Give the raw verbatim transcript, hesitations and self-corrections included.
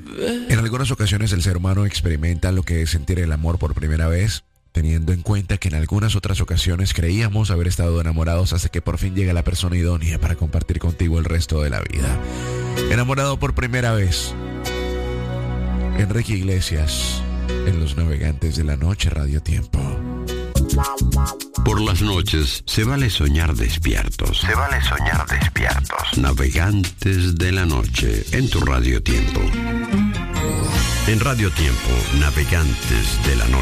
En algunas ocasiones el ser humano experimenta lo que es sentir el amor por primera vez, teniendo en cuenta que en algunas otras ocasiones creíamos haber estado enamorados hasta que por fin llega la persona idónea para compartir contigo el resto de la vida. Enamorado por primera vez. Enrique Iglesias, en Los Navegantes de la Noche, Radio Tiempo. Por las noches se vale soñar despiertos. Se vale soñar despiertos. Navegantes de la Noche, en tu Radio Tiempo. En Radio Tiempo, Navegantes de la Noche.